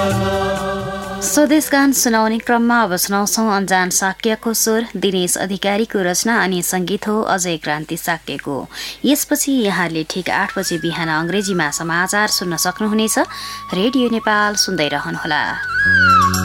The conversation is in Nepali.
स्वदेश गान सुनाउने क्रममा अब सुनाउँछौं अन्जान साक्यको स्वर, दिनेश अधिकारीको रचना अनि संगीत हो अजय क्रान्ति साक्यको। यसपछि यहाँले ठिक 8 बजे बिहान अंग्रेजीमा समाचार सुन्न सक्नुहुनेछ। रेडियो नेपाल सुन्दै रहनुहोला।